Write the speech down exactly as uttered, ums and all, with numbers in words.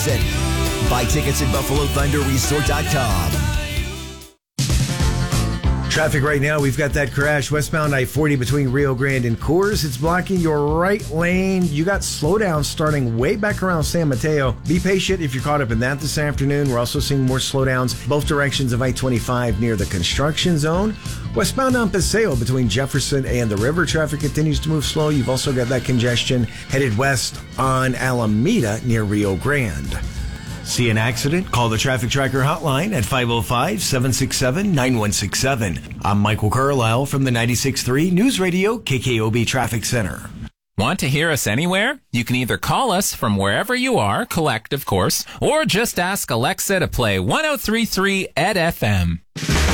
Buy tickets at Buffalo Thunder Resort dot com. Traffic right now, we've got that crash westbound I forty between Rio Grande and Coors. It's blocking your right lane. You got slowdowns starting way back around San Mateo. Be patient if you're caught up in that this afternoon. We're also seeing more slowdowns both directions of I twenty-five near the construction zone. Westbound on Paseo between Jefferson and the river, traffic continues to move slow. You've also got that congestion headed west on Alameda near Rio Grande. See an accident? Call the Traffic Tracker hotline at five oh five, seven six seven, nine one six seven. I'm Michael Carlisle from the ninety-six point three News Radio K K O B Traffic Center. Want to hear us anywhere? You can either call us from wherever you are, collect, of course, or just ask Alexa to play one oh three point three E D F M.